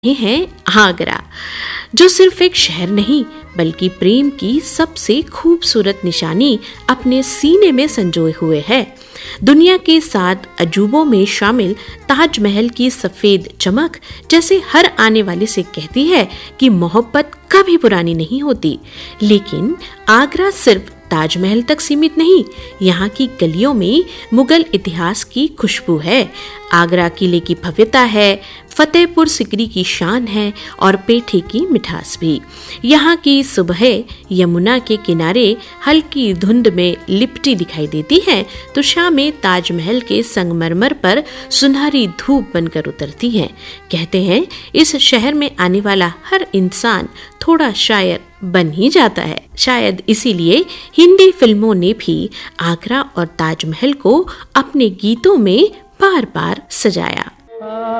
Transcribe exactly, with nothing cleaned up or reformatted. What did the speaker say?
ये है आगरा, जो सिर्फ एक शहर नहीं बल्कि प्रेम की सबसे खूबसूरत निशानी अपने सीने में संजोए हुए है। दुनिया के सात अजूबों में शामिल ताजमहल की सफेद चमक जैसे हर आने वाले से कहती है कि मोहब्बत कभी पुरानी नहीं होती। लेकिन आगरा सिर्फ ताजमहल तक सीमित नहीं, यहाँ की गलियों में मुगल इतिहास की खुशबू है। आगरा किले की भव्यता है, फतेहपुर सिकरी की शान है और पेठे की मिठास भी। यहाँ की सुबह यमुना के किनारे हल्की धुंध में लिपटी दिखाई देती है तो शामें ताजमहल के संगमरमर पर सुनहरी धूप बनकर उतरती हैं। कहते हैं इस शहर में आने वाला हर इंसान थोड़ा शायर बन ही जाता है। शायद इसीलिए हिंदी फिल्मों ने भी आगरा और ताजमहल को अपने गीतों में बार बार सजाया।